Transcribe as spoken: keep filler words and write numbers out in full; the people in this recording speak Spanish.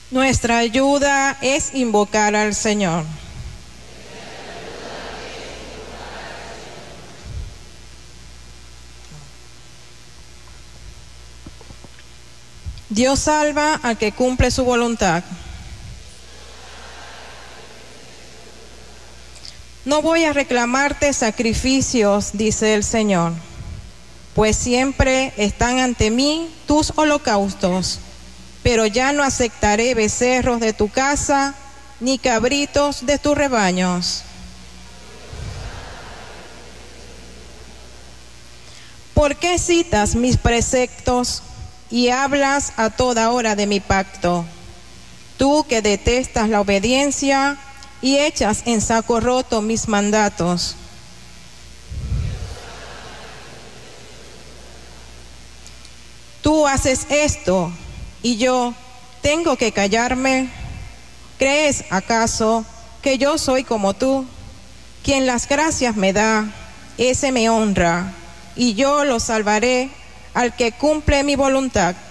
Nuestra ayuda es invocar al Señor. Dios salva al que cumple su voluntad. No voy a reclamarte sacrificios, dice el Señor, pues siempre están ante mí tus holocaustos, pero ya no aceptaré becerros de tu casa, ni cabritos de tus rebaños. ¿Por qué citas mis preceptos y hablas a toda hora de mi pacto? Tú que detestas la obediencia y echas en saco roto mis mandatos. Tú haces esto y yo tengo que callarme. ¿Crees acaso que yo soy como tú? Quien las gracias me da, ese me honra, y yo lo salvaré al que cumple mi voluntad.